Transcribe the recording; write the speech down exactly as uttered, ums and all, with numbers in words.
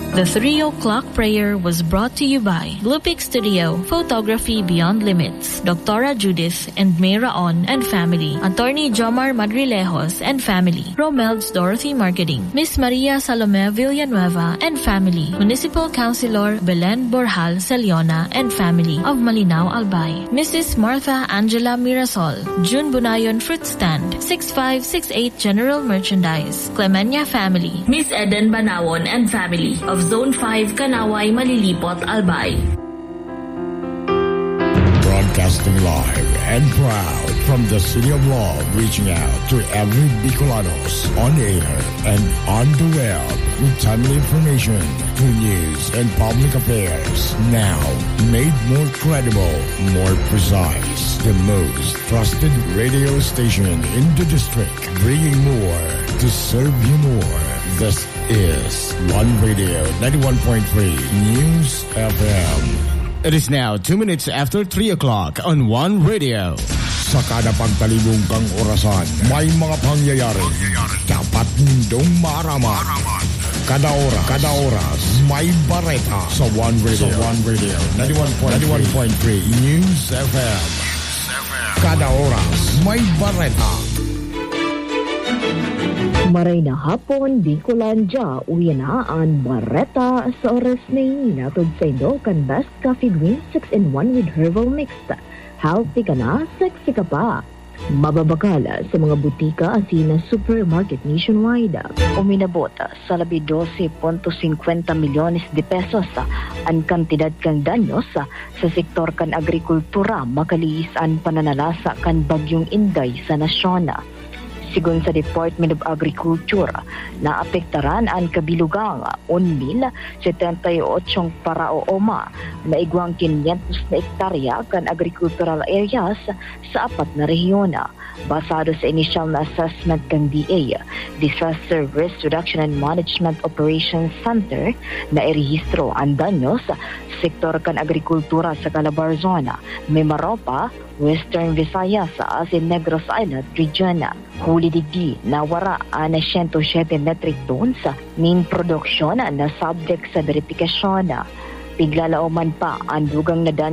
The three o'clock prayer was brought to you by Blue Peak Studio, Photography Beyond Limits, Doctora Judith and Mayra On and family, Attorney Jomar Madrilejos and family, Romel's Dorothy Marketing, Miss Maria Salome Villanueva and family, Municipal Councilor Belen Borjal Celiona and family of Malinao Albay, Missus Martha Angela Mirasol, June Bunayon Fruit Stand, six five six eight General Merchandise, Clemenya family, Miss Eden Banawon and family of Zone five Kanaway Malilipot Albay. Broadcasting live and proud from the City of Love, reaching out to every Bicolanos on air and on the web with timely information, true news and public affairs. Now made more credible, more precise, the most trusted radio station in the district, bringing more to serve you more. This is One Radio ninety-one point three News F M. It is now two minutes after three o'clock on One Radio. Sa kada pagtalibong kang orasan, may mga pangyayari. Dapat nindong maaraman. Kada oras, kada oras, may bareta sa One Radio. Sa One Radio ninety-one point three News F M. Kada oras, may bareta. Maray na hapon, Bicolandia, uyanaan, bareta sa oras na inatod sa Indo kan Best Coffee Green six in one with herbal mix. Healthy ka na, sexy ka pa. Mababakala sa mga butika at na supermarket nationwide. Uminabot sa labi twelve point fifty milyones de pesos ang kantidad kan danyos sa sektor kan agrikultura makaliis ang pananalasa kan bagyong Inday sa nasyon. Sigun sa Department of Agriculture, naapektaran ang kabilugang one mil seventy-eight parao oma na igwang five hundred na ektarya kan agricultural areas sa apat na rehiyon. Basado sa initial na assessment ng D A, Disaster Risk Reduction and Management Operations Center, na irehistro ang danyo sa sektor kan agrikultura sa Calabarzon, Mimaropa, Western Visayas as in Negros Island region. Huli digdi na wara na one hundred seven metric tons min produksyon na subject sa verifikasyon. Piglalauman pa ang dugang na